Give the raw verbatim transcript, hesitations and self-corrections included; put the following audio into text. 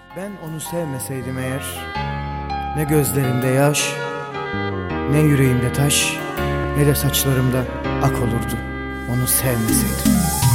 Ben onu sevmeseydim eğer, ne gözlerimde yaş, ne yüreğimde taş, ne de saçlarımda ak olurdu. Onu sevmeseydim.